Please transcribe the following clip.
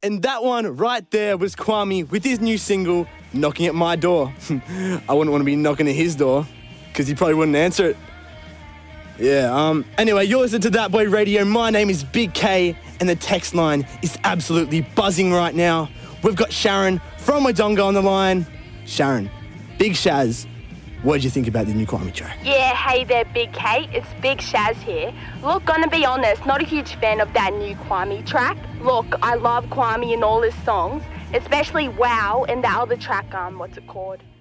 And that one right there was Kwame with his new single, Knocking at My Door. I wouldn't want to be knocking at his door, because he probably wouldn't answer it. Yeah, anyway, you're listening to That Boy Radio. My name is Big K, and the text line is absolutely buzzing right now. We've got Sharon from Wodonga on the line. Sharon, Big Shaz, what did you think about the new Kwame track? Yeah, hey there, Big K. It's Big Shaz here. Look, gonna be honest, not a huge fan of that new Kwame track. Look, I love Kwame and all his songs, especially Wow and the other track, what's it called?